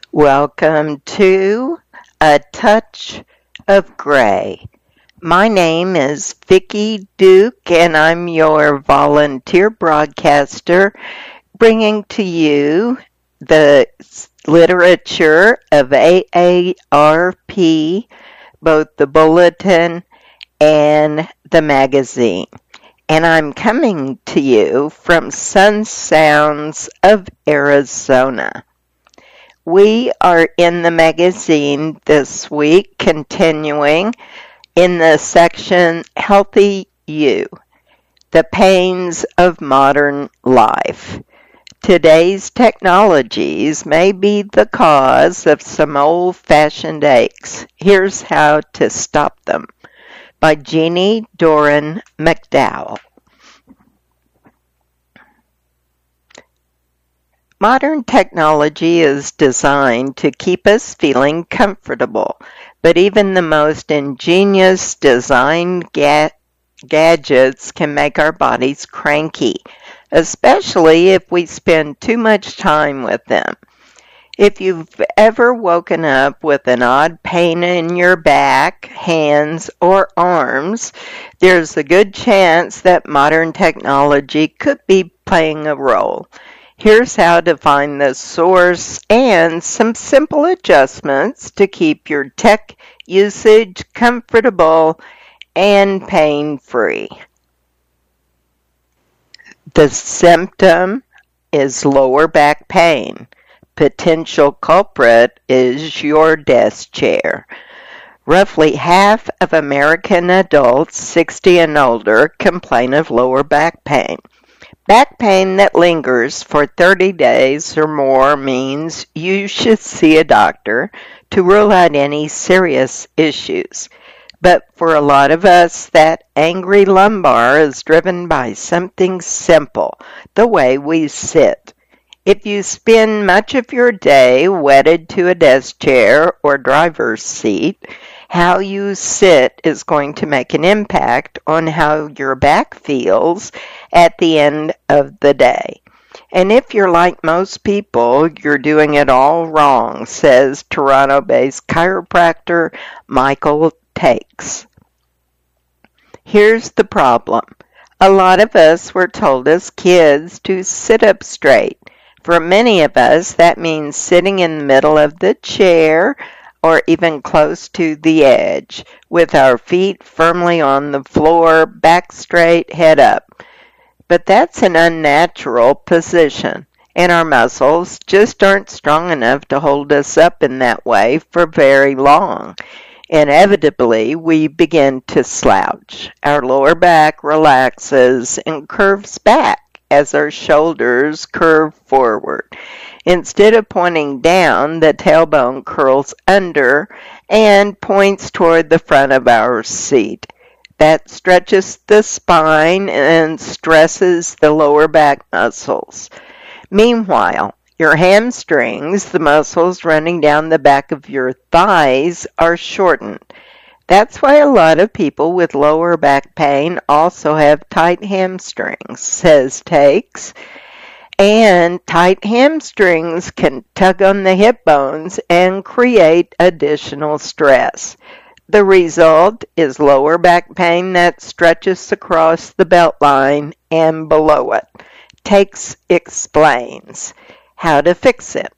Welcome to A Touch of Gray. My name is Vicki Duke, and I'm your volunteer broadcaster, bringing to you the literature of AARP, both the bulletin and the magazine. And I'm coming to you from Sun Sounds of Arizona. We are in the magazine this week, continuing in the section Healthy You, the Pains of Modern Life. Today's technologies may be the cause of some old-fashioned aches. Here's how to stop them, by Jeannie Doran McDowell. Modern technology is designed to keep us feeling comfortable, but even the most ingenious designed gadgets can make our bodies cranky, especially if we spend too much time with them. If you've ever woken up with an odd pain in your back, hands, or arms, there's a good chance that modern technology could be playing a role. Here's how to find the source and some simple adjustments to keep your tech usage comfortable and pain-free. The symptom is lower back pain. Potential culprit is your desk chair. Roughly half of American adults 60 and older complain of lower back pain. Back pain that lingers for 30 days or more means you should see a doctor to rule out any serious issues. But for a lot of us, that angry lumbar is driven by something simple, the way we sit. If you spend much of your day wedded to a desk chair or driver's seat, how you sit is going to make an impact on how your back feels at the end of the day. And if you're like most people, you're doing it all wrong, says Toronto-based chiropractor Michael Takes. Here's the problem. A lot of us were told as kids to sit up straight. For many of us, that means sitting in the middle of the chair or even close to the edge, with our feet firmly on the floor, back straight, head up. But that's an unnatural position, and our muscles just aren't strong enough to hold us up in that way for very long. Inevitably, we begin to slouch. Our lower back relaxes and curves back as our shoulders curve forward. Instead of pointing down, the tailbone curls under and points toward the front of our seat. That stretches the spine and stresses the lower back muscles. Meanwhile, your hamstrings, the muscles running down the back of your thighs, are shortened. That's why a lot of people with lower back pain also have tight hamstrings, says Takes. And tight hamstrings can tug on the hip bones and create additional stress. The result is lower back pain that stretches across the belt line and below it. Takes explains how to fix it.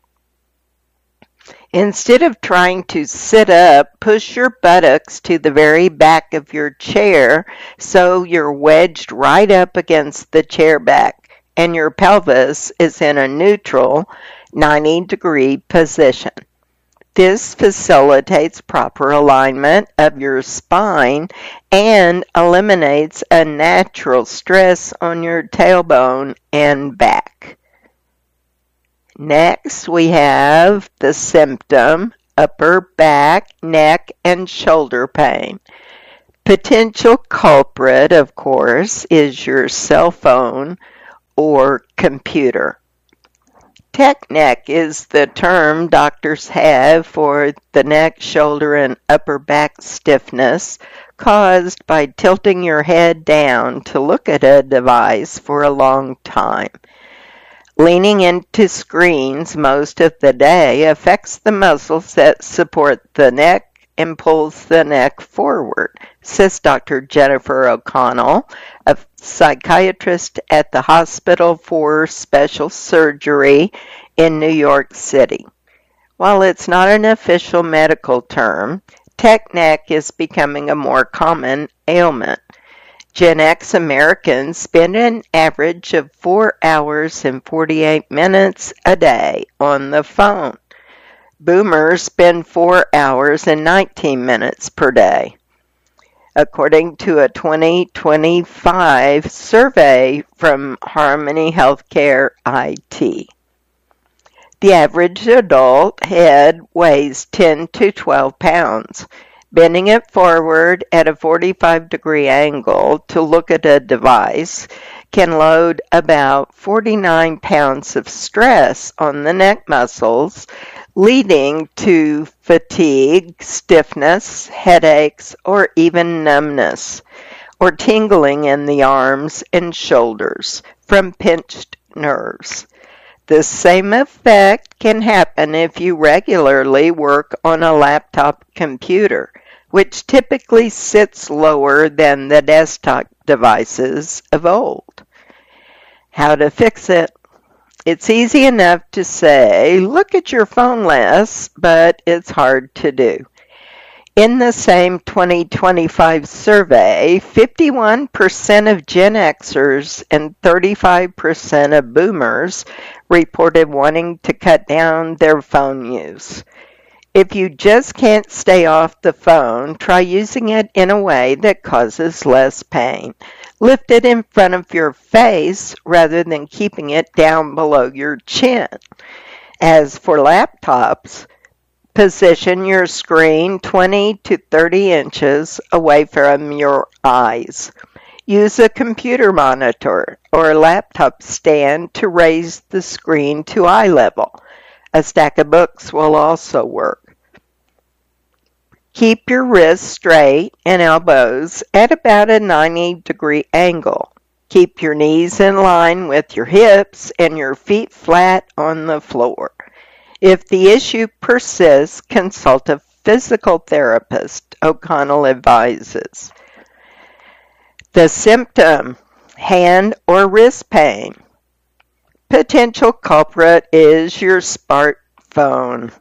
Instead of trying to sit up, push your buttocks to the very back of your chair so you're wedged right up against the chair back and your pelvis is in a neutral 90-degree position. This facilitates proper alignment of your spine and eliminates unnatural stress on your tailbone and back. Next, we have the symptom, upper back, neck, and shoulder pain. Potential culprit, of course, is your cell phone or computer. Tech neck is the term doctors have for the neck, shoulder, and upper back stiffness caused by tilting your head down to look at a device for a long time. Leaning into screens most of the day affects the muscles that support the neck and pulls the neck forward, says Dr. Jennifer O'Connell, a psychiatrist at the Hospital for Special Surgery in New York City. While it's not an official medical term, tech neck is becoming a more common ailment. Gen X Americans spend an average of 4 hours and 48 minutes a day on the phone. Boomers spend 4 hours and 19 minutes per day, according to a 2025 survey from Harmony Healthcare IT. The average adult head weighs 10 to 12 pounds. Bending it forward at a 45-degree angle to look at a device can load about 49 pounds of stress on the neck muscles, leading to fatigue, stiffness, headaches, or even numbness, or tingling in the arms and shoulders from pinched nerves. The same effect can happen if you regularly work on a laptop computer, which typically sits lower than the desktop devices of old. How to fix it? It's easy enough to say, look at your phone less, but it's hard to do. In the same 2025 survey, 51% of Gen Xers and 35% of Boomers reported wanting to cut down their phone use. If you just can't stay off the phone, try using it in a way that causes less pain. Lift it in front of your face rather than keeping it down below your chin. As for laptops, position your screen 20 to 30 inches away from your eyes. Use a computer monitor or a laptop stand to raise the screen to eye level. A stack of books will also work. Keep your wrists straight and elbows at about a 90-degree angle. Keep your knees in line with your hips and your feet flat on the floor. If the issue persists, consult a physical therapist, O'Connell advises. The symptom, hand or wrist pain. Potential culprit is your smartphone.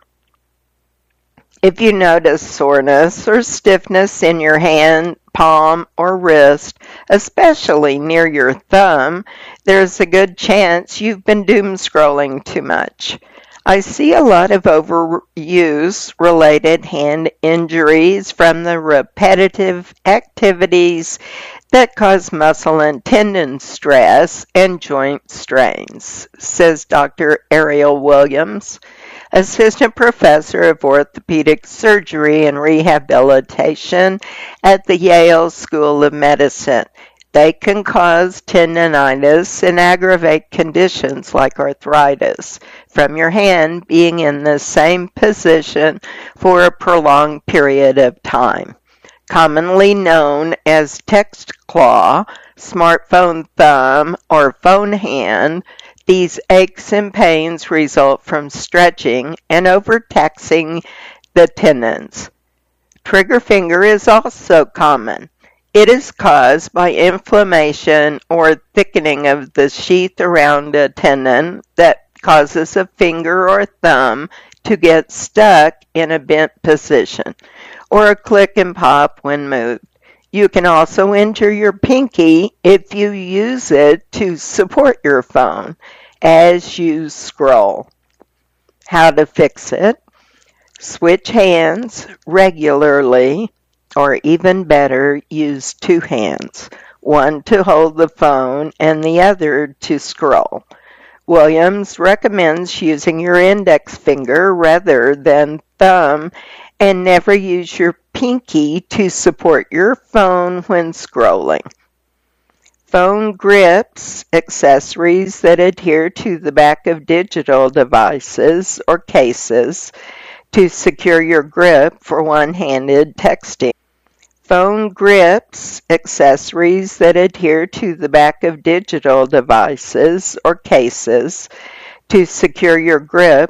If you notice soreness or stiffness in your hand, palm, or wrist, especially near your thumb, there's a good chance you've been doom scrolling too much. I see a lot of overuse-related hand injuries from the repetitive activities that cause muscle and tendon stress and joint strains, says Dr. Ariel Williams, assistant professor of orthopedic surgery and rehabilitation at the Yale School of Medicine. They can cause tendinitis and aggravate conditions like arthritis from your hand being in the same position for a prolonged period of time. Commonly known as text claw, smartphone thumb, or phone hand, these aches and pains result from stretching and overtaxing the tendons. Trigger finger is also common. It is caused by inflammation or thickening of the sheath around a tendon that causes a finger or thumb to get stuck in a bent position, or a click and pop when moved. You can also injure your pinky if you use it to support your phone as you scroll. How to fix it? Switch hands regularly, or even better, use two hands, one to hold the phone and the other to scroll. Williams recommends using your index finger rather than thumb, and never use your pinky to support your phone when scrolling. Phone grips, accessories that adhere to the back of digital devices or cases to secure your grip for one-handed texting. Phone grips, accessories that adhere to the back of digital devices or cases To secure your grip,